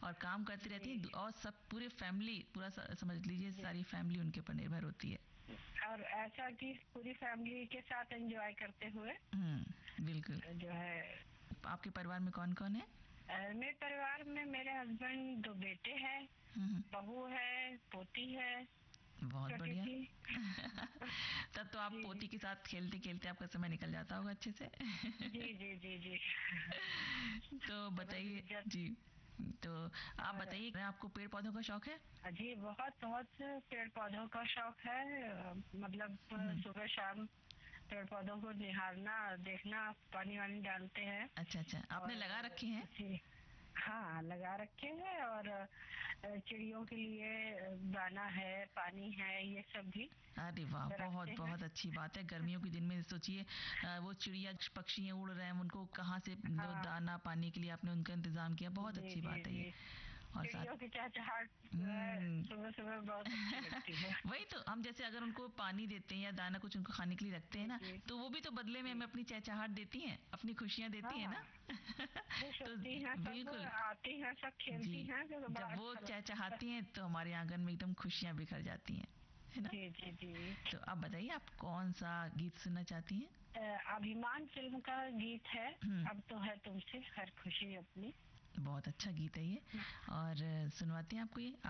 और काम करती रहती हैं और सब पूरे फैमिली पूरा समझ लीजिए सारी फैमिली उनके ऊपर निर्भर होती है। और ऐसा कि पूरी फैमिली के साथ एंजॉय करते हुए बिल्कुल जो है। आपके परिवार में कौन कौन है? मेरे परिवार में मेरे हस्बैंड, 2 बेटे हैं, बहू है, पोती है। बहुत बढ़िया। तब तो आप पोती के साथ खेलते खेलते आपका समय निकल जाता होगा अच्छे से। जी जी जी जी। तो बताइए जी, तो आप बताइए, आपको पेड़ पौधों का शौक है? जी बहुत बहुत पेड़ पौधों का शौक है। मतलब सुबह शाम पेड़ पौधों को निहारना, देखना, पानी वानी डालते हैं। अच्छा, आपने लगा रखे हैं? जी हाँ, लगा रखे हैं। और चिड़ियों के लिए दाना है, पानी है, ये सब भी। अरे वाह, बहुत बहुत अच्छी बात है। गर्मियों के दिन में सोचिए वो चिड़िया पक्षी उड़ रहे हैं, उनको कहाँ से जो दाना पानी के लिए आपने उनका इंतजाम किया, बहुत अच्छी बात है ये। और चिड़ियों की चहचहाहट सुबह सुबह बहुत अच्छी लगती है। वही तो, हम जैसे अगर उनको पानी देते हैं या दाना कुछ उनको खाने के लिए रखते हैं ना, तो वो भी तो बदले में हमें अपनी चहचहाहट देती हैं, अपनी खुशियाँ देती हैं ना। तो बिल्कुल आती हैं, सब खेलती हैं। जब वो चहचहाती हैं तो हमारे आंगन में एकदम खुशियाँ बिखर जाती हैं, है ना। जी जी जी। तो आप बताइए, आप कौन सा गीत सुनना चाहती हैं? अभिमान फिल्म का गीत है, अब तो है तुमसे हर खुशी अपनी। बहुत अच्छा गीत है ये, और सुनवाते हैं आपको ये।